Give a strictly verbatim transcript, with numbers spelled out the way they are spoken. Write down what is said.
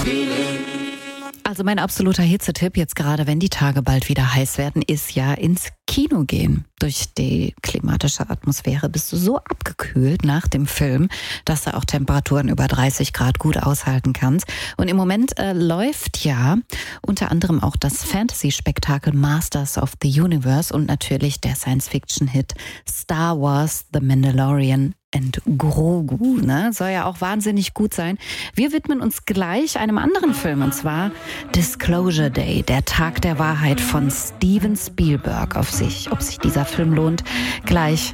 Also mein absoluter Hitzetipp, jetzt gerade wenn die Tage bald wieder heiß werden, ist ja ins Kino gehen. Durch die klimatische Atmosphäre bist du so abgekühlt nach dem Film, dass du auch Temperaturen über dreißig Grad gut aushalten kannst. Und im Moment äh, läuft ja unter anderem auch das Fantasy-Spektakel Masters of the Universe und natürlich der Science-Fiction-Hit Star Wars The Mandalorian and Grogu, ne? Soll ja auch wahnsinnig gut sein. Wir widmen uns gleich einem anderen Film, und zwar Disclosure Day, der Tag der Wahrheit von Steven Spielberg. Auf sich, ob sich dieser Film lohnt, gleich